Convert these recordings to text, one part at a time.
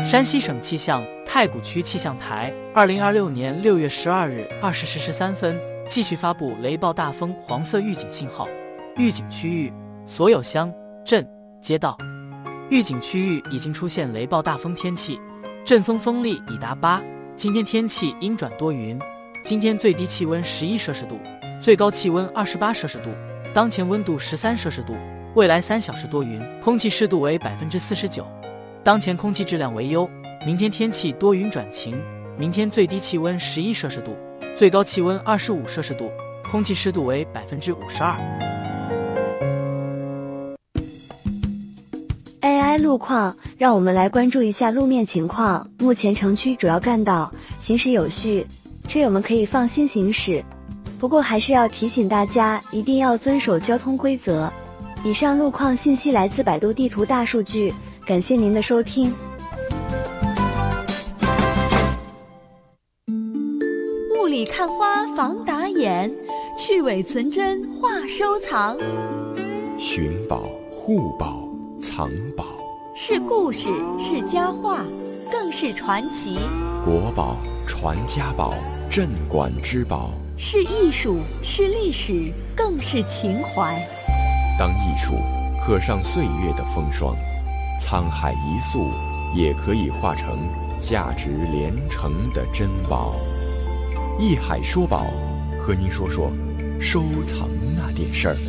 山西省气象太谷区气象台2026年6月12日20时13分继续发布雷暴大风黄色预警信号，预警区域所有乡镇街道。预警区域已经出现雷暴大风天气，阵风风力已达8。今天天气阴转多云，今天最低气温11摄氏度，最高气温28摄氏度，当前温度13摄氏度，未来3小时多云，空气湿度为49%，当前空气质量为优。明天天气多云转晴，明天最低气温11摄氏度，最高气温25摄氏度，空气湿度为52%。 AI 路况，让我们来关注一下路面情况。目前城区主要干道行驶有序，车友们可以放心行驶。不过还是要提醒大家，一定要遵守交通规则。以上路况信息来自百度地图大数据，感谢您的收听。 雾里看花防打眼，去伪存真话收藏。 寻宝、护宝、藏宝， 是故事，是佳话，更是传奇。 国宝、传家宝、镇馆之宝， 是艺术，是历史，更是情怀。 当艺术刻上岁月的风霜，沧海一粟也可以化成价值连城的珍宝。艺海说宝，和您说说收藏那点事儿。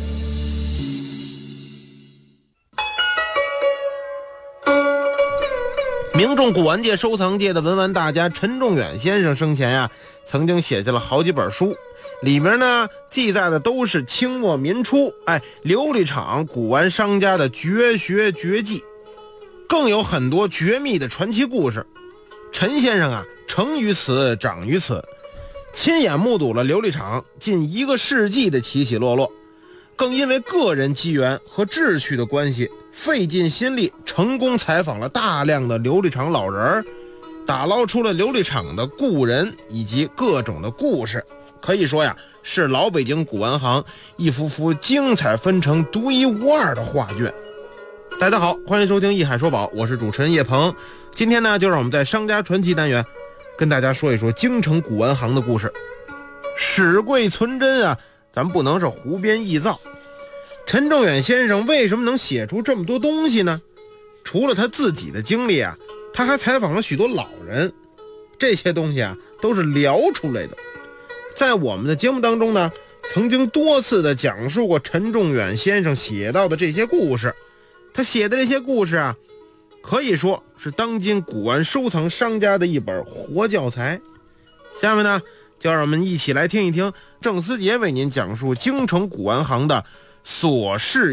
名重古玩界、收藏界的文玩大家陈仲远先生生前呀，曾经写下了好几本书，里面呢记载的都是清末民初琉璃厂古玩商家的绝学绝技，更有很多绝密的传奇故事。陈先生啊，成于此，长于此，亲眼目睹了琉璃厂近1个世纪的起起落落，更因为个人机缘和志趣的关系，费尽心力成功采访了大量的琉璃厂老人，打捞出了琉璃厂的故人以及各种的故事。可以说呀，是老北京古玩行一幅幅精彩纷呈、独一无二的画卷。大家好，欢迎收听艺海说宝，我是主持人叶鹏。今天呢，就让我们在商家传奇单元跟大家说一说京城古玩行的故事。史贵存真啊，咱不能是胡编臆造。陈仲远先生为什么能写出这么多东西呢？除了他自己的经历啊，他还采访了许多老人，这些东西啊都是聊出来的。在我们的节目当中呢，曾经多次的讲述过陈仲远先生写到的这些故事。他写的这些故事啊，可以说是当今古玩收藏商家的一本活教材。下面呢，就让我们一起来听一听郑思杰为您讲述京城古玩行的琐事